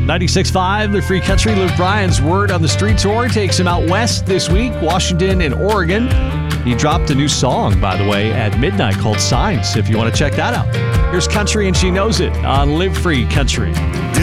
96.5, the Free Country. Luke Bryan's Word on the Street tour takes him out west this week, Washington and Oregon. He dropped a new song, by the way, at midnight called Signs, if you want to check that out. Here's Country and She Knows It on Live Free Country.